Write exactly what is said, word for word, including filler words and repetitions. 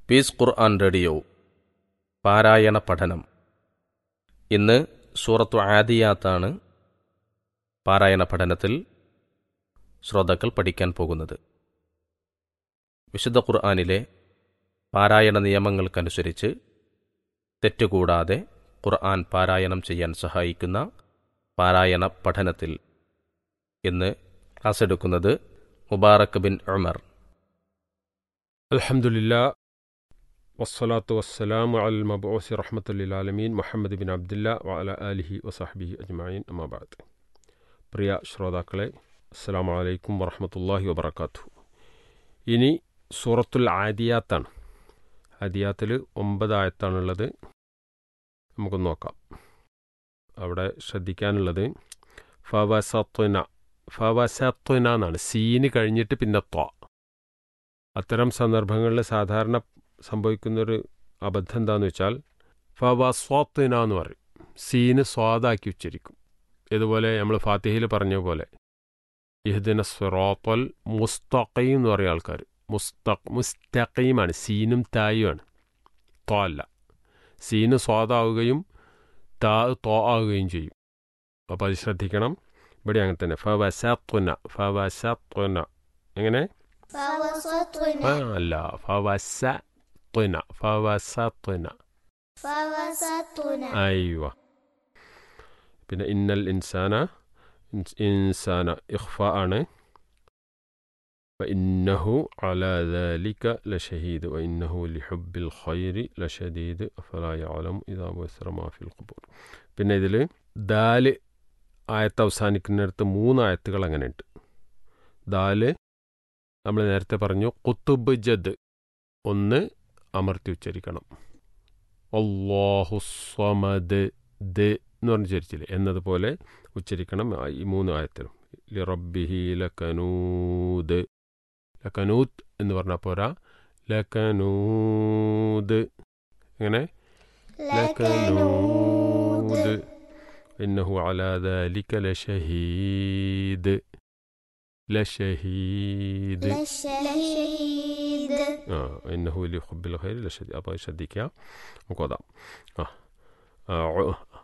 Piece ഖുർആൻ radio പാരായണ പഠനം. ഇന്ന് സൂറത്തു ആദിയാത്താണ് പാരായണ പഠനത്തിൽ ശ്രോതാക്കൾ പഠിക്കാൻ പോകുന്നത്. വിശുദ്ധ ഖുർആനിലെ പാരായണ നിയമങ്ങൾക്കനുസരിച്ച് തെറ്റുകൂടാതെ ഖുർആൻ പാരായണം ചെയ്യാൻ സഹായിക്കുന്ന പാരായണ പഠനത്തിൽ ഇന്ന് ക്ലാസ് എടുക്കുന്നത് മുബാറക് ബിൻ ഉമർ. അൽഹംദുലില്ലാ വസ്സലാത്തു വസ്സലാമു അലൽ മബ്ഊസി റഹ്മത്തുൽ ലിൽ ആലമീൻ മുഹമ്മദ് ബിൻ അബ്ദുല്ലാ വഅല ആലിഹി വസഹ്ബിഹി അജ്മഈൻ. അമ്മാ ബഅദ്. പ്രിയ ശ്രോതാക്കളെ, അസ്സലാമു അലൈക്കും വറഹ്മത്തുള്ളാഹി വബറകാതുഹു. ഇനി സൂറത്തുൽ ആദിയാത്താണ്. ആദിയാത്തിൽ ഒമ്പത് ആയത്താണുള്ളത്. നമുക്ക് നോക്കാം. അവിടെ ശ്രദ്ധിക്കാനുള്ളത് ഫവസത്ന ഫവസത്ന എന്നാണ്. സീന് കഴിഞ്ഞിട്ട് പിന്നെ ത്വ. അത്തരം സന്ദർഭങ്ങളിൽ സാധാരണ സംഭവിക്കുന്നൊരു അബദ്ധം എന്താണെന്ന് വെച്ചാൽ ഫവസ്വത്ന എന്ന് പറയും. സീന് സ്വാദാക്കി ഉച്ചരിക്കും. ഇതുപോലെ നമ്മൾ ഫാത്തിഹയിൽ പറഞ്ഞ പോലെ ഇഹ്ദിന സിറാത്തൽ മുസ്തഖീം എന്ന് പറയുന്ന ആൾക്കാർ മുസ്തഖ് മുസ്തഖീമാണ്. സീനും തായുമാണ്, ത്വ അല്ല. സീന് സ്വാദാവുകയും താ ത്വ ആവുകയും ചെയ്യും. അപ്പോൾ അത് ശ്രദ്ധിക്കണം. ഇവിടെ അങ്ങനെ തന്നെ ഫവസത്ന ഫവസത്ന. എങ്ങനെ? അല്ല, ഫവസത്ന ഫവസത്ന. അയ്വ. പിന്നെ ഇന്നൽ ഇൻസാന ഇൻസാന ഇഖ്ഫ ആണ്. വഇന്നഹു അലാ ദാലിക ലശഹീദ് വഇന്നഹു ലിഹുബ്ബിൽ ഖൈരി ലശദീദ് അഫലാ യഅലമു ഇദാ ബുസ്റ മാ ഫിൽ ഖുബൂർ. പിന്നെ ഇതിൽ ദാല് ആയത്ത് അവസാനിക്കുന്നിടത്ത് മൂന്ന് ആയത്തുകൾ അങ്ങനെയുണ്ട്. ദാല് നമ്മൾ നേരത്തെ പറഞ്ഞു ഖുതുബ് ജദ് ഒന്ന് അമർത്തി ഉച്ചരിക്കണം. അല്ലാഹു സ്വമദ് ദ് എന്ന് പറഞ്ഞ് ഉച്ചരിച്ചില്ലേ, എന്നതുപോലെ ഉച്ചരിക്കണം ഈ മൂന്ന് ആയത്തിലും. ലിറബ്ബിഹി ലകനൂദ്. ലകനൂത്ത് എന്ന് പറഞ്ഞാൽ പോരാ, ലകനൂദ്. എങ്ങനെ? ലകനൂദ്. ഇന്നഹു അലാ ദാലിക ലശഹീദ് ലശഹീദ് ആ ഇന്നഹു ലിഹുബ്ബിൽ ഖൈരി ലശദീദ്. അപ്പോൾ ശ്രദ്ധിക്കുക. നമുക്ക് ഓതാം. ആ